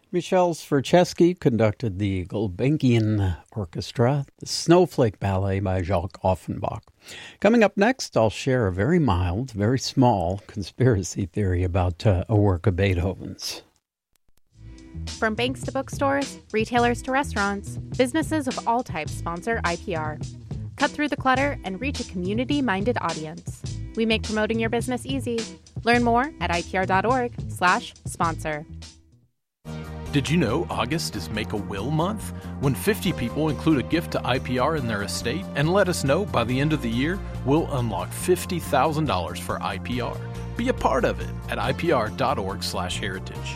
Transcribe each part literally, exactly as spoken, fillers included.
Michel Sverchesky conducted the Gulbenkian Orchestra, the Snowflake Ballet by Jacques Offenbach. Coming up next, I'll share a very mild, very small conspiracy theory about uh, a work of Beethoven's. From banks to bookstores, retailers to restaurants, businesses of all types sponsor I P R. Cut through the clutter and reach a community-minded audience. We make promoting your business easy. Learn more at ipr.org slash sponsor. Did you know August is Make a Will Month? When fifty people include a gift to I P R in their estate and let us know by the end of the year, we'll unlock fifty thousand dollars for I P R. Be a part of it at ipr.org slash heritage.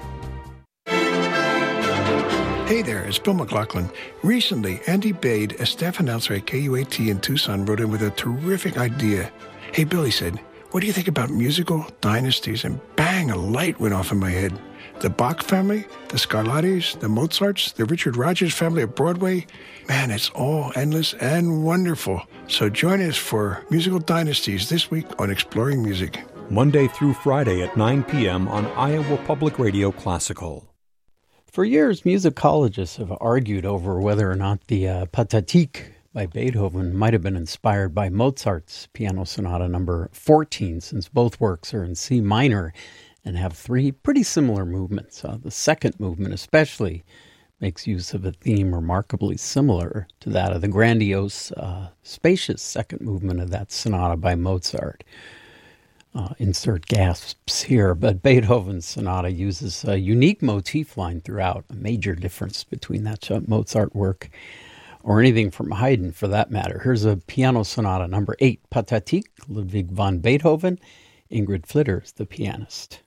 Hey there, it's Bill McLaughlin. Recently, Andy Bade, a staff announcer at K U A T in Tucson, wrote in with a terrific idea. Hey, Bill, he said, what do you think about musical dynasties? And bang, a light went off in my head. The Bach family, the Scarlattis, the Mozarts, the Richard Rodgers family of Broadway. Man, it's all endless and wonderful. So join us for Musical Dynasties this week on Exploring Music. Monday through Friday at nine p.m. on Iowa Public Radio Classical. For years, musicologists have argued over whether or not the uh, Pathetique by Beethoven might have been inspired by Mozart's Piano Sonata number fourteen, since both works are in C minor and have three pretty similar movements. Uh, the second movement especially makes use of a theme remarkably similar to that of the grandiose, uh, spacious second movement of that sonata by Mozart. Uh, insert gasps here, but Beethoven's sonata uses a unique motif line throughout, a major difference between that Mozart work or anything from Haydn for that matter. Here's a piano sonata number eight, Pathetique, Ludwig van Beethoven. Ingrid Flitters, the pianist.